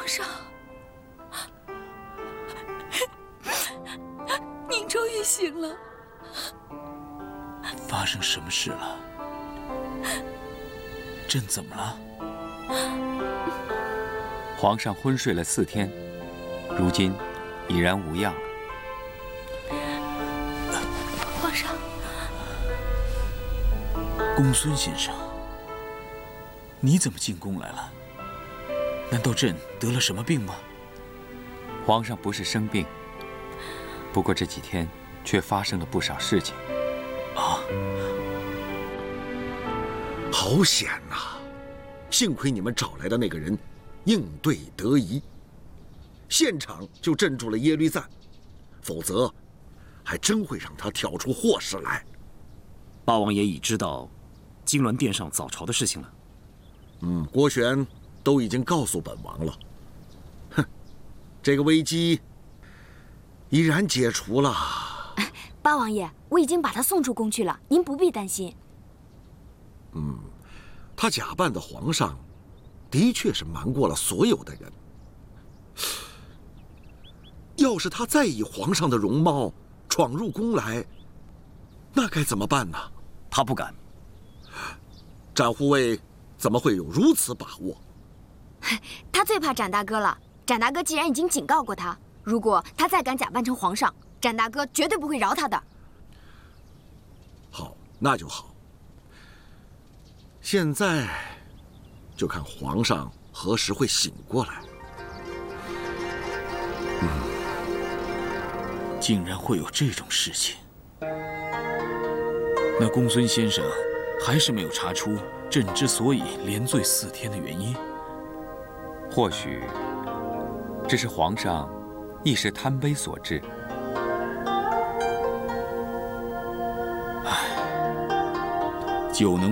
皇上，您终于醒了。 发生什么事了？朕怎么了？ 皇上昏睡了4天，如今已然无恙了。 皇上， 公孙先生，你怎么进宫来了？难道朕得了什么病吗？ 皇上不是生病，不过这几天却发生了不少事情。 啊！ 好险呐！幸亏你们找来的那个人应对得宜，现场就镇住了耶律赞，否则还真会让他挑出祸事来。 八王爷已知道金銮殿上早朝的事情了。 郭玄都已经告诉本王了。哼，这个危机已然解除了。 八王爷，我已经把他送出宫去了，您不必担心。 他假扮的皇上，的确是瞒过了所有的人。要是他再以皇上的容貌闯入宫来，那该怎么办呢？ 他不敢。 展护卫怎么会有如此把握？ 他最怕展大哥了。展大哥既然已经警告过他，如果他再敢假扮成皇上，展大哥绝对不会饶他的。 好，那就好。现在就看皇上何时会醒过来。 竟然会有这种事情。那公孙先生还是没有查出朕之所以连醉4天的原因。 或许这是皇上一时贪杯所致。 酒能